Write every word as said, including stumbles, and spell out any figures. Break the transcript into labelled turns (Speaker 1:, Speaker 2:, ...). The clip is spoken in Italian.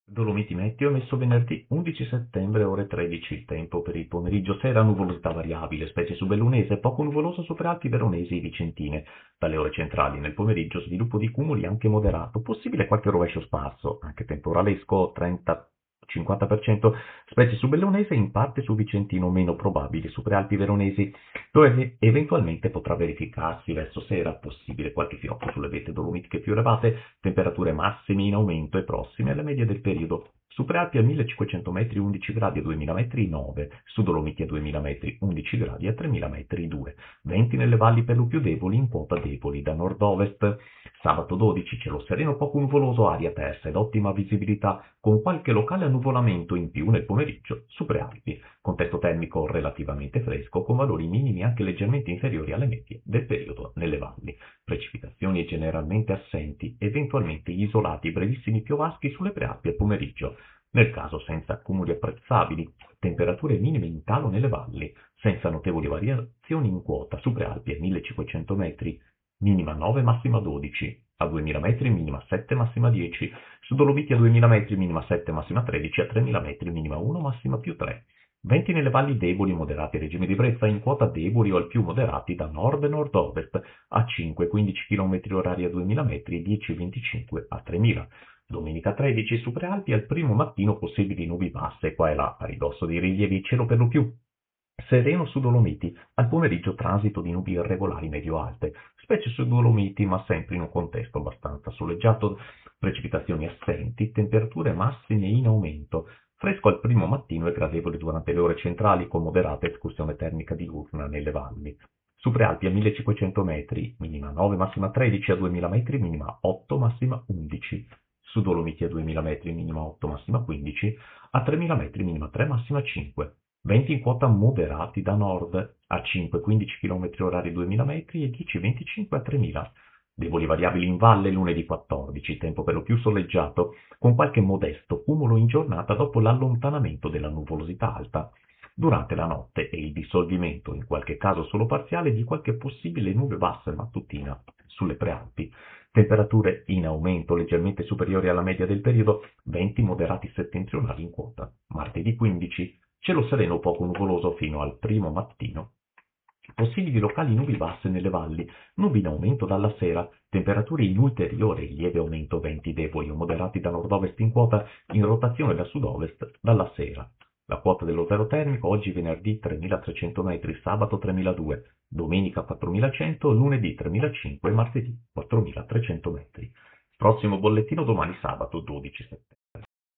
Speaker 1: Dolomiti Meteo emesso venerdì undici settembre ore tredici, il tempo per il pomeriggio sera nuvolosità variabile, specie su Bellunese, poco nuvoloso su Prealpi Veronesi e Vicentine. Dalle ore centrali nel pomeriggio sviluppo di cumuli anche moderato, possibile qualche rovescio sparso, anche temporalesco trenta cinquanta per cento, specie su Bellunese e in parte su Vicentino, meno probabile su Prealpi Veronesi, dove eventualmente potrà verificarsi verso sera, possibile qualche fiocco sulle vette dolomitiche più elevate, temperature massime in aumento e prossime alla media del periodo. Su Prealpi a millecinquecento metri undici gradi, a duemila metri nove, su Dolomiti a duemila metri undici gradi, a tremila metri due. Venti nelle valli per lo più deboli, in quota deboli da nord-ovest. Sabato dodici cielo sereno poco nuvoloso, aria tersa ed ottima visibilità, con qualche locale annuvolamento in più nel pomeriggio su Prealpi. Contesto termico relativamente fresco, con valori minimi anche leggermente inferiori alle medie del periodo nelle valli. Precipitazioni generalmente assenti, eventualmente isolati brevissimi piovaschi sulle Prealpi al pomeriggio. Nel caso senza accumuli apprezzabili, temperature minime in calo nelle valli, senza notevoli variazioni in quota su Prealpi a millecinquecento metri, minima nove, massima dodici, a duemila metri minima sette, massima dieci, su Dolomiti a duemila metri minima sette, massima tredici, a tremila metri minima uno, massima più tre. Venti nelle valli deboli moderati, regime di brezza in quota deboli o al più moderati da nord e nord-ovest, a cinque quindici km orari a duemila metri e dieci venticinque a tremila. Domenica tredici su Prealpi al primo mattino possibili nubi basse qua e là, a ridosso dei rilievi cielo per lo più sereno su Dolomiti, al pomeriggio transito di nubi irregolari medio-alte, specie su Dolomiti ma sempre in un contesto abbastanza soleggiato, precipitazioni assenti, temperature massime in aumento, fresco al primo mattino e gradevole durante le ore centrali con moderata escursione termica diurna nelle valli. Su Prealpi a millecinquecento metri, minima nove, massima tredici, a duemila metri, minima otto, massima undici. Su Dolomiti a duemila metri, minima otto, massima quindici, a tremila metri, minima tre, massima cinque. Venti in quota moderati da nord, a cinque quindici km orari duemila metri e dieci venticinque a tremila. Deboli variabili in valle lunedì quattordici, tempo per lo più soleggiato, con qualche modesto cumulo in giornata dopo l'allontanamento della nuvolosità alta. Durante la notte e il dissolvimento, in qualche caso solo parziale, di qualche possibile nube bassa mattutina sulle Prealpi. Temperature in aumento leggermente superiori alla media del periodo, venti moderati settentrionali in quota. Martedì quindici, cielo sereno poco nuvoloso fino al primo mattino. Possibili locali nubi basse nelle valli, nubi in aumento dalla sera, temperature in ulteriore lieve aumento, venti deboli o moderati da nord-ovest in quota, in rotazione da sud-ovest dalla sera. La quota dello zero termico oggi venerdì tremilatrecento metri, sabato tremiladue, domenica quattromilacento, lunedì tremilacinquecento e martedì quattromilatrecento metri. Prossimo bollettino domani sabato dodici settembre.